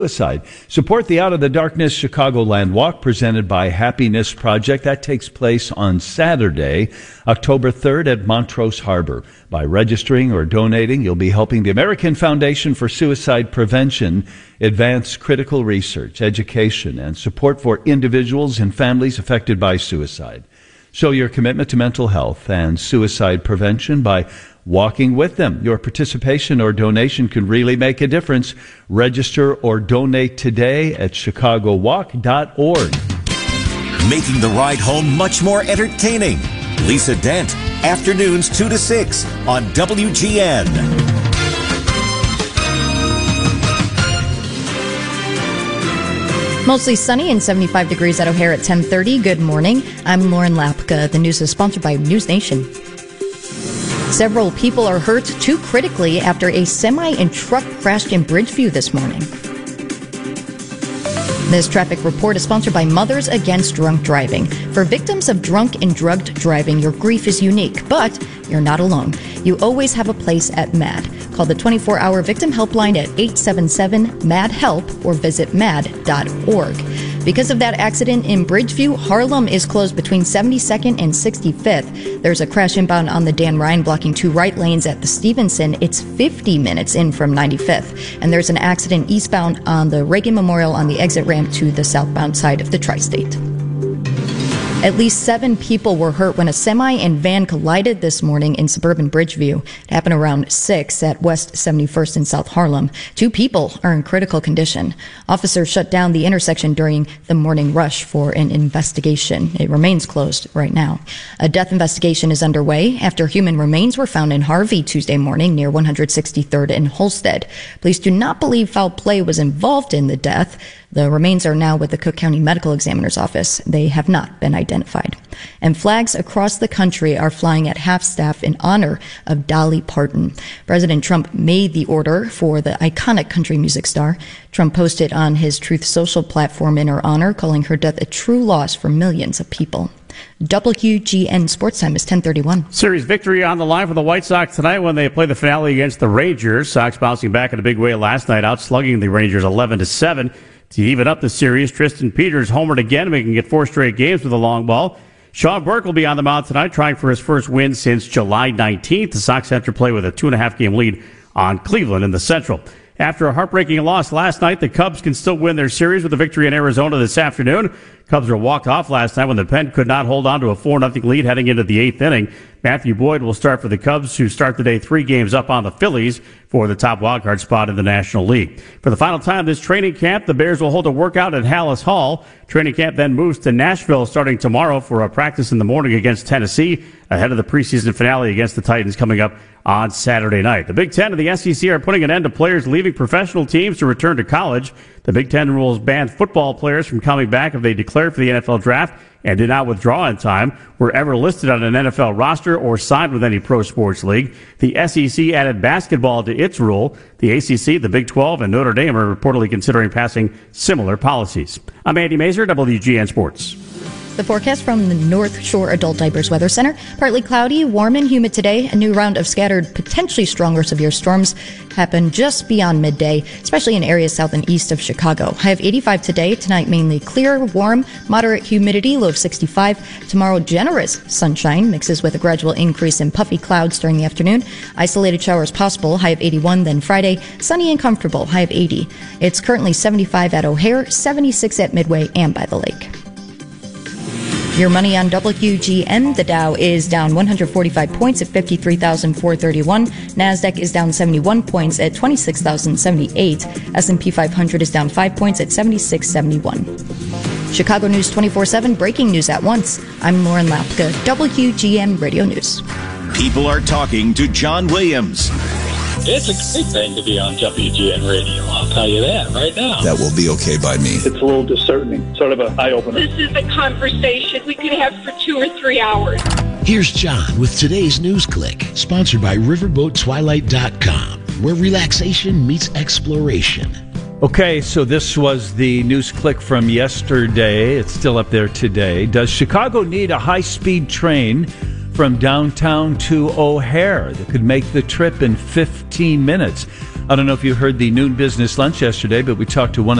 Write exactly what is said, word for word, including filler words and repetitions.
Suicide. Support the Out of the Darkness Chicagoland Walk presented by Happiness Project. That takes place on Saturday, October third at Montrose Harbor. By registering or donating, you'll be helping the American Foundation for Suicide Prevention advance critical research, education, and support for individuals and families affected by suicide. Show your commitment to mental health and suicide prevention by walking with them. Your participation or donation can really make a difference. Register or donate today at chicago walk dot org. Making the ride home much more entertaining. Lisa Dent, afternoons two to six on W G N. Mostly sunny and seventy-five degrees at O'Hare at ten thirty. Good morning. I'm Lauren Lapka. The news is sponsored by News Nation. Several people are hurt too critically after a semi and truck crashed in Bridgeview this morning. This traffic report is sponsored by Mothers Against Drunk Driving. For victims of drunk and drugged driving, your grief is unique, but you're not alone. You always have a place at MAD. Call the twenty-four hour victim helpline at eight seven seven M A D HELP or visit mad dot org. Because of that accident in Bridgeview, Harlem is closed between seventy-second and sixty-fifth. There's a crash inbound on the Dan Ryan blocking two right lanes at the Stevenson. It's fifty minutes in from ninety-fifth. And there's an accident eastbound on the Reagan Memorial on the exit ramp to the southbound side of the Tri-State. At least seven people were hurt when a semi and van collided this morning in suburban Bridgeview. It happened around six at West seventy-first in South Harlem. Two people are in critical condition. Officers shut down the intersection during the morning rush for an investigation. It remains closed right now. A death investigation is underway after human remains were found in Harvey Tuesday morning near one hundred sixty-third and Holstead. Police do not believe foul play was involved in the death. The remains are now with the Cook County Medical Examiner's Office. They have not been identified. And flags across the country are flying at half-staff in honor of Dolly Parton. President Trump made the order for the iconic country music star. Trump posted on his Truth Social platform in her honor, calling her death a true loss for millions of people. W G N Sports Time is ten thirty-one. Series victory on the line for the White Sox tonight when they play the finale against the Rangers. Sox bouncing back in a big way last night, outslugging the Rangers eleven to seven. To even up the series, Tristan Peters homered again, making it four straight games with a long ball. Sean Burke will be on the mound tonight, trying for his first win since July nineteenth. The Sox enter play with a two-and-a-half game lead on Cleveland in the Central. After a heartbreaking loss last night, the Cubs can still win their series with a victory in Arizona this afternoon. Cubs were walked off last night when the pen could not hold on to a four nothing lead heading into the eighth inning. Matthew Boyd will start for the Cubs, who start the day three games up on the Phillies for the top wildcard spot in the National League. For the final time this training camp, the Bears will hold a workout at Hallis Hall. Training camp then moves to Nashville starting tomorrow for a practice in the morning against Tennessee, ahead of the preseason finale against the Titans coming up on Saturday night. The Big Ten and the S E C are putting an end to players leaving professional teams to return to college. The Big Ten rules ban football players from coming back if they declared for the N F L draft and did not withdraw in time, were ever listed on an N F L roster, or signed with any pro sports league. The S E C added basketball to its rule. The A C C, the Big twelve, and Notre Dame are reportedly considering passing similar policies. I'm Andy Mazer, W G N Sports. The forecast from the North Shore Adult Diapers Weather Center. Partly cloudy, warm and humid today. A new round of scattered, potentially stronger severe storms happen just beyond midday, especially in areas south and east of Chicago. High of eighty-five today. Tonight mainly clear, warm, moderate humidity, low of sixty-five. Tomorrow generous sunshine mixes with a gradual increase in puffy clouds during the afternoon. Isolated showers possible. High of eighty-one. Then Friday, sunny and comfortable. High of eighty. It's currently seventy-five at O'Hare, seventy-six at Midway and by the lake. Your money on W G N. The Dow is down one hundred forty-five points at fifty-three thousand four hundred thirty-one. NASDAQ is down seventy-one points at twenty-six thousand seventy-eight. S and P five hundred is down five points at seventy-six seventy-one. Chicago News twenty-four seven, breaking news at once. I'm Lauren Lapka, W G N Radio News. People are talking to John Williams. It's a great thing to be on W G N Radio, I'll tell you that right now. That will be okay by me. It's a little discerning, sort of an eye-opener. This is a conversation we could have for two or three hours. Here's John with today's News Click, sponsored by riverboat twilight dot com, where relaxation meets exploration. Okay, so this was the news click from yesterday. It's still up there today. Does Chicago need a high-speed train from downtown to O'Hare that could make the trip in fifteen minutes? I don't know if you heard the noon business lunch yesterday, but we talked to one of